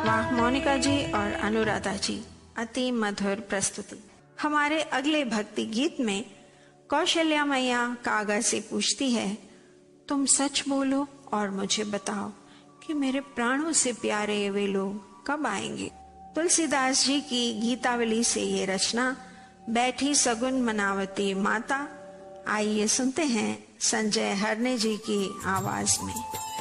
वाह मोनिका जी और अनुराधा जी, अति मधुर प्रस्तुति। हमारे अगले भक्ति गीत में कौशल्या मैया कागज से पूछती है, तुम सच बोलो और मुझे बताओ कि मेरे प्राणों से प्यारे वे लोग कब आएंगे। तुलसीदास जी की गीतावली से ये रचना बैठी सगुन मनावती माता। आइए सुनते हैं संजय हरणे जी की आवाज में।